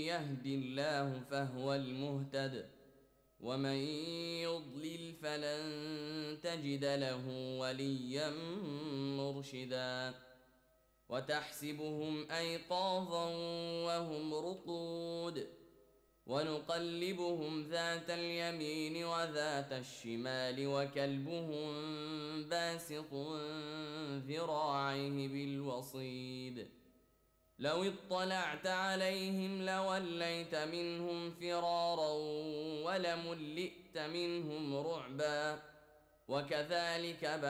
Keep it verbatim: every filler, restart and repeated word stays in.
يهد الله فهو المهتد ومن يضلل فلن تجد له وليا مرشدا وتحسبهم أيقاظا وهم رقود ونقلبهم ذات اليمين وذات الشمال وكلبهم باسط ذراعيه بالوصيد لو اطلعت عليهم لوليت منهم فرارا ولملئت منهم رعبا وكذلك